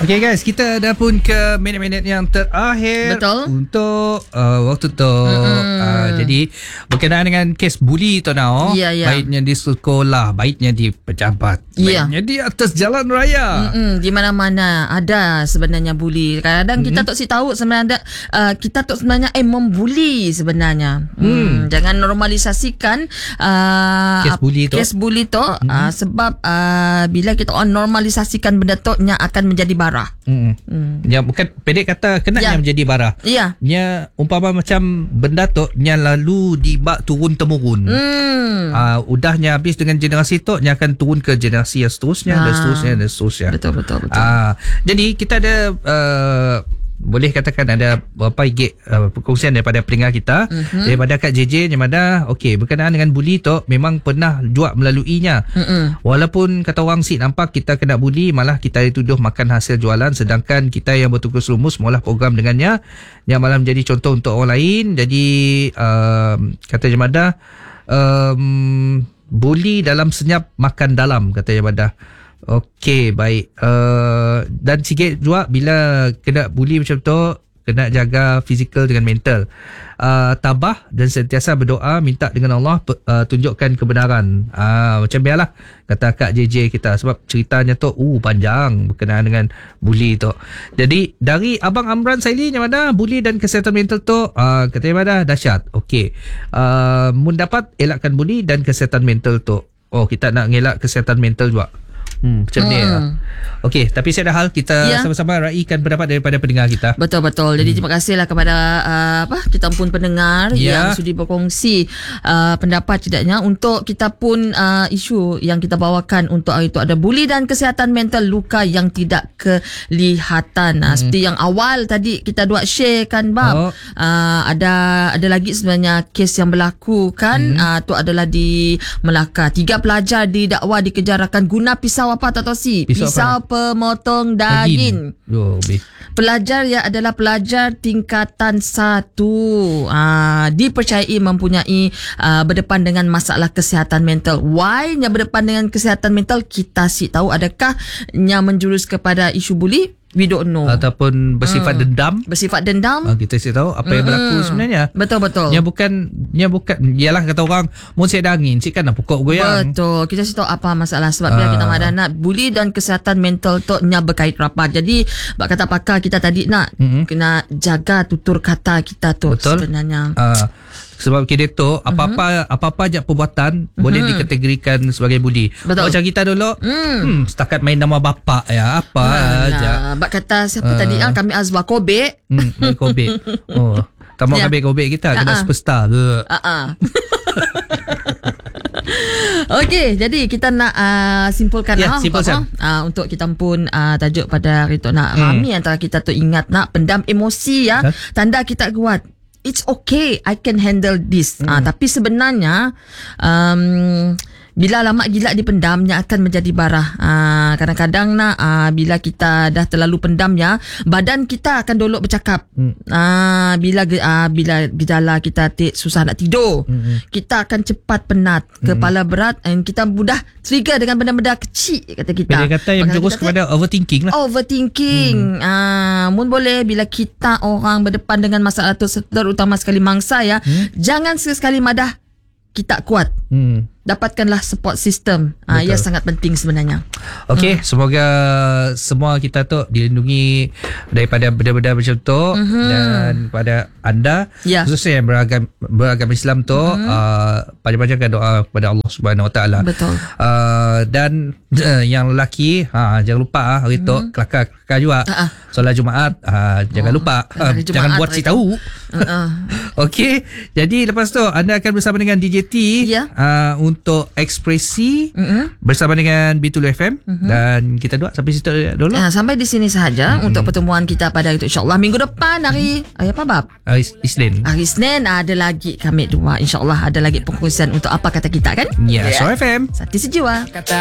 Okay guys, kita dah pun ke minit-minit yang terakhir. Betul. Untuk waktu tu. Jadi berkenaan dengan kes buli tu now. Ya. Baiknya di sekolah, baiknya di pejabat, baiknya di atas jalan raya. Di mana-mana ada sebenarnya buli. Kadang-kadang kita tak si tahu sebenarnya kita tak sebenarnya membuli sebenarnya. Jangan normalisasikan kes buli tu sebab bila kita normalisasikan benda tu nya akan menjadi bara. Ya, bukan pendek kata kena yang menjadi bara. Ya. Nya umpama macam benda tu nya lalu dibak turun temurun. Udahnya habis dengan generasi tu nya akan turun ke generasi yang seterusnya dan seterusnya. Betul. Jadi kita ada boleh katakan ada beberapa perkongsian daripada pendengar kita, daripada Kak JJ yang mana berkenaan dengan buli tu memang pernah juga melaluinya. Walaupun kata orang nampak kita kena buli, malah kita dituduh makan hasil jualan, sedangkan kita yang bertugas rumus mengolah program dengannya yang malah menjadi contoh untuk orang lain. Jadi kata Jemadah, buli dalam senyap makan dalam, kata Jemadah. Okey, baik. Dan sikit juga bila kena buli macam tu, kena jaga fizikal dengan mental. Tabah dan sentiasa berdoa, minta dengan Allah tunjukkan kebenaran. Macam biarlah kata Kak JJ kita, sebab ceritanya tu panjang berkenaan dengan buli tu. Jadi dari Abang Amran Saili yang mana buli dan kesihatan mental tu kata Ibadah dahsyat. Okey. Mun dapat elakkan buli dan kesihatan mental tu. Kita nak ngelak kesihatan mental juga. Macam ni ya. Okey, tapi saya ada hal kita sama-sama raikan pendapat daripada pendengar kita. Betul. Jadi terima kasihlah kepada kita pun pendengar yang sudi berkongsi pendapat tidaknya untuk kita pun isu yang kita bawakan untuk hari itu ada buli dan kesihatan mental luka yang tidak kelihatan. Seperti yang awal tadi kita dua share kan bab. Ada lagi sebenarnya kes yang berlaku kan. Tu adalah di Melaka. 3 pelajar didakwa dikejarakan guna pisau apa tak tahu si pisau pemotong daging. Pelajar yang adalah pelajar tingkatan 1 dipercayai mempunyai berdepan dengan masalah kesihatan mental. Why nya berdepan dengan kesihatan mental, kita si tahu adakah nya menjurus kepada isu buli? We don't know. Ataupun bersifat dendam. Kita si tahu apa yang berlaku sebenarnya. Betul. Nya bukan ialah kata orang mun saya ada angin sik kan pokok goyang. Betul. Kita si tahu apa masalah sebab bila kita ada nak buli dan kesihatan mental tu nya berkait rapat. Jadi bak kata pakar kita tadi nak kena jaga tutur kata kita tu. Betul. Sebenarnya. Sebab kira tu apa-apa je perbuatan boleh dikategorikan sebagai buli. Betul. Macam kita dulu setakat main nama bapak ya apa aja. Bak kata siapa tadi kami Azwa Kobe. Kobe. Kamu Kobe kita kena superstar ke. Okey, jadi kita nak simpulkan untuk kita pun tajuk pada hari tu nak ramai antara kita tu ingat nak pendam emosi ya. Tanda kita kuat. It's okay, I can handle this. Tapi sebenarnya bila lama gila dipendamnya akan menjadi bara. Kadang-kadang bila kita dah terlalu pendamnya, badan kita akan dolok bercakap. Bila gejala kita susah nak tidur, kita akan cepat penat, kepala berat, dan kita mudah trigger dengan benda-benda kecil kata kita. Bila kata yang menjurus kepada overthinking lah. Mun boleh bila kita orang berdepan dengan masalah tu, terutama sekali mangsa ya, jangan sekali madah kita kuat. Dapatkanlah support system. Ia sangat penting sebenarnya. Okey, semoga semua kita tu dilindungi daripada benda-benda macam tu dan pada anda khususnya yang beragama Islam tu panjang-panjangkan doa kepada Allah Subhanahu Wa Taala. Betul. Dan yang lelaki jangan lupa hari tu kelakar juga. Solat Jumaat jangan lupa. Jangan buat si tahu. Okey, jadi lepas tu anda akan bersama dengan DJ T untuk ekspresi bersama dengan Bitul FM dan kita dua sampai situ dulu. Sampai di sini sahaja untuk pertemuan kita pada itu insya-Allah minggu depan hari apa bab? Isnin. Hari Isnin ada lagi kami dua insya-Allah ada lagi perkongsian untuk apa kata kita kan? Ya, So FM. Sati sejiwa. Kata